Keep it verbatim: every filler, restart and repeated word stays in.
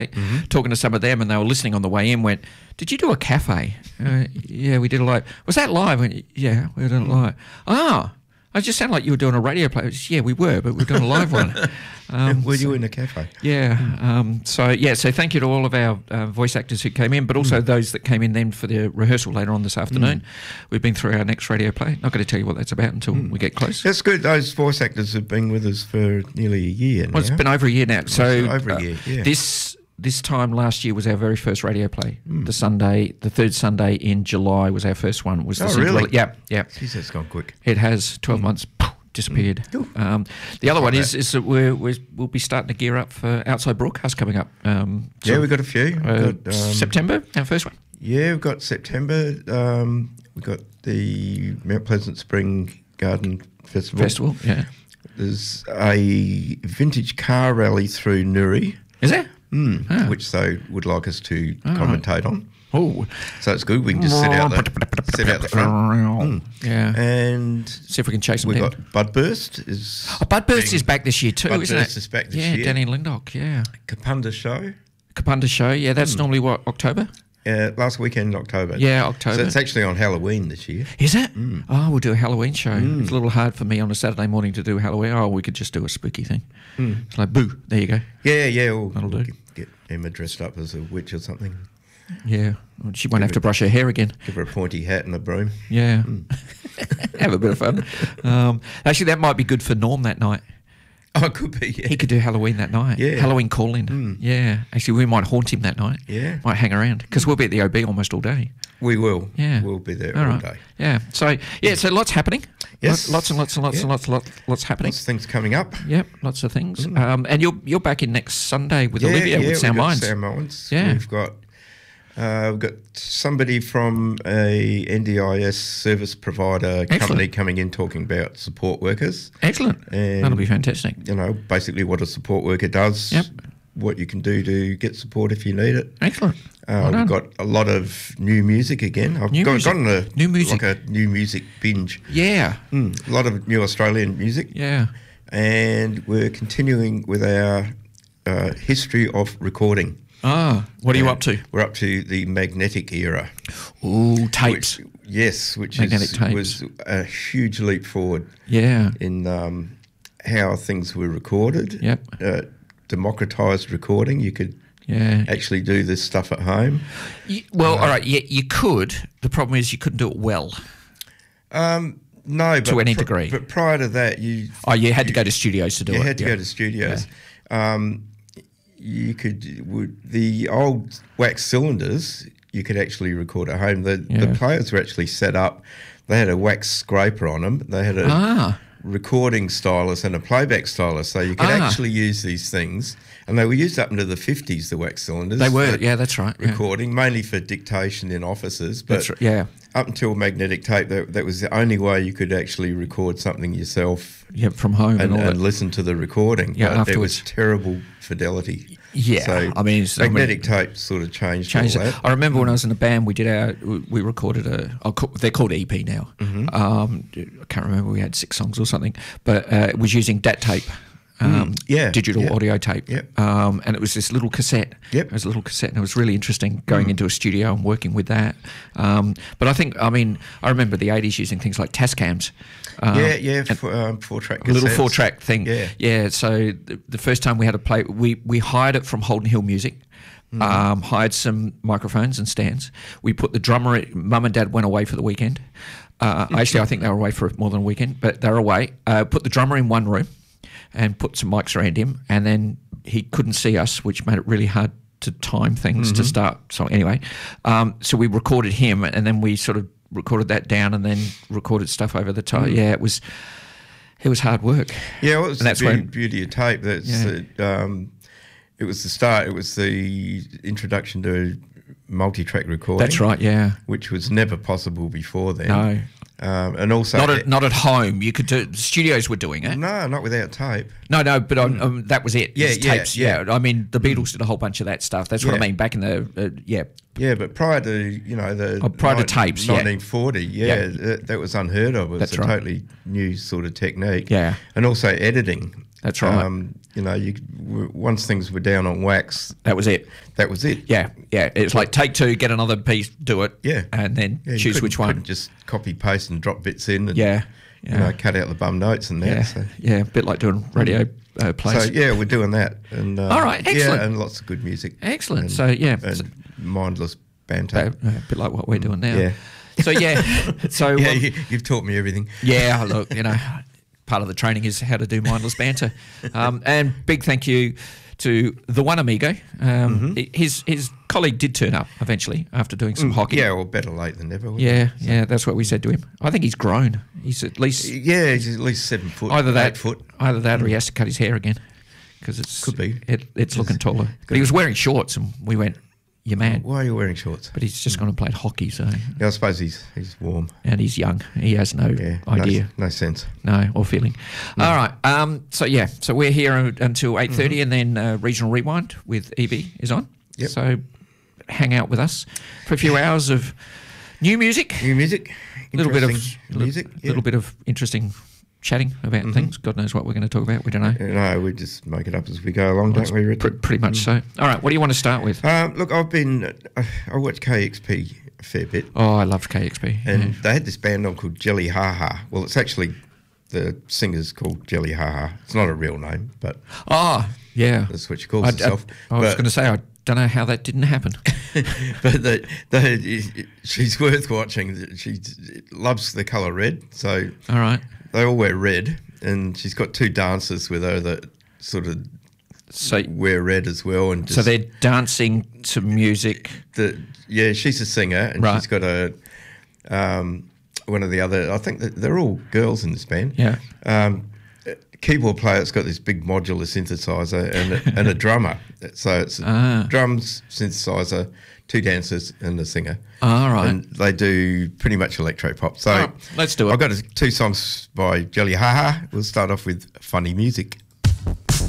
mm-hmm. talking to some of them, and they were listening on the way in, went, did you do a cafe? Uh, yeah, we did a live. Was that live? I went, yeah, we did it live. Ah, I just sounded like you were doing a radio play. Was, yeah, we were, but we were doing a live one. Um, were so, you in a cafe? Yeah. Um, so, yeah, so thank you to all of our uh, voice actors who came in, but also mm. those that came in then for the rehearsal later on this afternoon. Mm. We've been through our next radio play. Not going to tell you what that's about until mm. we get close. That's good. Those voice actors have been with us for nearly a year now. Well, it's been over a year now. So over a year, yeah. Uh, this... This time last year was our very first radio play. Mm. The Sunday, the third Sunday in July was our first one. Was the oh, really? Yeah, yeah. Jeez, that's gone quick. It has. twelve mm. months, poof, disappeared. Mm. Um, the other one is, is that we're, we're, we'll be starting to gear up for outside broadcast coming up. Um, yeah, we've got a few. Uh, got, um, September, our first one. Yeah, we've got September. Um, we've got the Mount Pleasant Spring Garden Festival. Festival, yeah. There's a vintage car rally through Nuri. Is there? Mm, ah. Which they would like us to oh. commentate on. Oh, so it's good. We can just sit out the sit out the front. Mm. Yeah, and see if we can chase them. We've down. got Budburst is. Oh, Budburst is back this year too, Budburst isn't it? is back this yeah, year. Yeah, Danny Lindok. Yeah, Kapunda Show. Kapunda Show. Yeah, that's mm. normally what, October. Uh, last weekend in October. Yeah, October. So it's actually on Halloween this year. Is it? Mm. Oh, we'll do a Halloween show. Mm. It's a little hard for me on a Saturday morning to do Halloween. Oh, we could just do a spooky thing. Mm. It's like, boo, there you go. Yeah, yeah. We'll, That'll we'll do. Get Emma dressed up as a witch or something. Yeah. Well, she won't give have her, to brush her hair again. Give her a pointy hat and a broom. Yeah. Mm. Have a bit of fun. Um, actually, that might be good for Norm that night. Oh, it could be, yeah. He could do Halloween that night. Yeah. Halloween call-in. Mm. Yeah. Actually, we might haunt him that night. Yeah. Might hang around. Because we'll be at the O B almost all day. We will. Yeah. We'll be there all, all right. day. Yeah. So, yeah, so lots happening. Yes. Lots and lots and lots yeah. and lots and lots, lots happening. Lots of things coming up. Yep, lots of things. Mm. Um, and you're you're back in next Sunday with yeah, Olivia yeah, with Sound we've got Minds. Sound Minds. Yeah. We've got... Uh, we've got somebody from a N D I S service provider Excellent. company coming in talking about support workers. Excellent. And, that'll be fantastic. You know, basically what a support worker does, yep. what you can do to get support if you need it. Excellent. Uh, well we've got a lot of new music again. I've new got, music. gotten a, new music. like a new music binge. Yeah. Mm, a lot of new Australian music. Yeah. And we're continuing with our uh, history of recording. Ah, what are you and up to? We're up to the magnetic era. Ooh, tapes. Which, yes, which magnetic is, tapes. was a huge leap forward. Yeah. In um, how things were recorded. Yep. Uh, democratised recording. You could yeah. actually do this stuff at home. You, well, uh, all right, yeah, you could. The problem is you couldn't do it well. Um, no, but to any pr- degree. But prior to that, you oh, you had you, to go to studios to do you it. You had to yeah. go to studios. Yeah. Um, you could would, the old wax cylinders. You could actually record at home. The yeah. the players were actually set up. They had a wax scraper on them. They had a ah. recording stylus and a playback stylus, so you could ah. actually use these things. And they were used up into the fifties, the wax cylinders. They were, yeah, that's right. Recording, yeah. mainly for dictation in offices. But that's right, yeah. up until magnetic tape, that, that was the only way you could actually record something yourself. Yeah, from home and, and, all and that. listen to the recording. Yeah, but afterwards. It was terrible fidelity. Yeah, so I mean, it's, magnetic I mean, tape sort of changed, changed all it. that. I remember when I was in a band, we did our, we recorded a, I'll call, they're called E P now. Mm-hmm. Um, I can't remember, we had six songs or something, but uh, it was using D A T tape. Um, mm, yeah, digital yeah. audio tape. Yep. Um, and it was this little cassette. Yep. It was a little cassette, and it was really interesting going mm. into a studio and working with that. Um, but I think, I mean, I remember the eighties using things like Tascams. Um, yeah, yeah, four, um, four-track cassettes. A little four-track thing. Yeah. Yeah, so the, the first time we had to play, we, we hired it from Holden Hill Music. Mm. Um, hired some microphones and stands. We put the drummer, mum and dad went away for the weekend. Uh, actually, I think they were away for more than a weekend, but they were away. Uh, put the drummer in one room and put some mics around him, and then he couldn't see us, which made it really hard to time things mm-hmm. to start. So anyway, um, so we recorded him, and then we sort of recorded that down, and then recorded stuff over the top. Mm. Yeah, it was it was hard work. Yeah, well, it was and the that's beauty, when, beauty of tape. That's yeah. the, um, it was the start. It was the introduction to multi-track recording. That's right. Yeah, which was never possible before then. No. Um, and also not at, not at home. You could do. Studios were doing it. No, not without tape. No, no, but on, um, that was it. Yeah, it was yeah, tapes. yeah. Yeah, I mean, the Beatles did a whole bunch of that stuff. That's yeah. what I mean. Back in the uh, yeah. Yeah, but prior to you know the oh, prior ni- to tapes, nineteen forty, yeah, yeah, yeah. That, that was unheard of. It was That's a right. totally new sort of technique. Yeah, and also editing. That's right. Um, you know, you w- once things were down on wax, That was it. that was it. Yeah, yeah. It's like take two, get another piece, do it. Yeah. And then Yeah, you choose couldn't- which one. couldn't just copy paste and drop bits in. And, Yeah. Yeah. You know, cut out the bum notes and that. yeah. So. Yeah. A bit like doing radio uh, plays. So yeah, we're doing that, and uh, All right, excellent. Yeah, and lots of good music. Excellent. And, So, yeah. and So- mindless banter. Uh, a bit like what we're doing now. Yeah. So yeah. So yeah, um, you, you've taught me everything. yeah. Look, you know, part of the training is how to do mindless banter. Um, and big thank you to the one amigo. Um, Mm-hmm. His his colleague did turn up eventually after doing some hockey. Mm, Yeah, well, better late than never. wouldn't Yeah, it? So- yeah, that's what we said to him. I think he's grown. He's at least Yeah, he's at least seven foot. either that, eight foot. either that, or he has to cut his hair again because it's Could be. It, it's looking taller. But could he was wearing shorts, and we went, "You're mad." Why are you wearing shorts? But he's just gone and played hockey, so Yeah, I suppose he's he's warm. and he's young. He has no Yeah, idea. No, no sense. No, or feeling. All right. Um, so yeah, so we're here until eight thirty, Mm-hmm. and then uh, regional rewind with E B is on. Yep. So hang out with us for a few hours of new music, New music. a little bit of interesting little, music. Yeah. Mm-hmm. little bit of interesting chatting about things. God knows what we're going to talk about. We don't know. No, we just make it up as we go along, Well, don't we, Richard? Pr- pretty much so. All right. What do you want to start with? Um, look, I've been. Uh, I watch K X P a fair bit, Oh, I love K X P. and yeah. they had this band on called Jelly Ha Ha. Well, it's actually the singer's called Jelly Ha Ha. It's not a real name, but Oh, yeah. that's what she calls I, I, herself. I was But- going to say I don't know how that didn't happen. but the, the, she's worth watching. She loves the colour red, so All right. they all wear red, and she's got two dancers with her that sort of So wear red as well. And just so they're dancing to music. the yeah, she's a singer, and Right. she's got a um, one of the other. I think that they're all girls in this band. Yeah. Um, keyboard player that's got this big modular synthesizer and a, and a drummer. So it's Ah. drums, synthesizer, two dancers, and a singer. All right. And they do pretty much electro pop. So All right, let's do it. I've got a, two songs by Jelly Ha Ha. We'll start off with Funny Music.